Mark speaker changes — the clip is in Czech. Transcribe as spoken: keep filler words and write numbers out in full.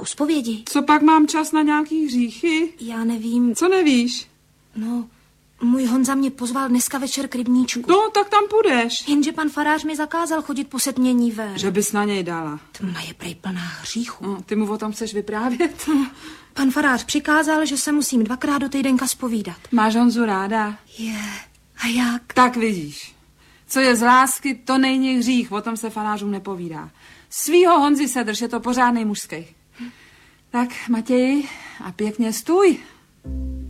Speaker 1: zpovědi.
Speaker 2: Co pak mám čas na nějaký hříchy?
Speaker 1: Já nevím.
Speaker 2: Co nevíš?
Speaker 1: No, můj Honza mě pozval dneska večer k rybníčku.
Speaker 2: No, tak tam půjdeš.
Speaker 1: Jenže pan farář mi zakázal chodit po setmění ven.
Speaker 2: Že bys na něj dala.
Speaker 1: Tma je prej plná hříchu.
Speaker 2: No, ty mu o tom chceš vyprávět?
Speaker 1: Pan farář přikázal, že se musím dvakrát do týdenka zpovídat.
Speaker 2: Máš Honzu ráda?
Speaker 1: Je, a jak?
Speaker 2: Tak vidíš. Co je z lásky, to není hřích, o tom se farářům nepovídá. Svýho Honzi se drž, je to pořádnej mužský. Tak, Matěji, a pěkně stůj.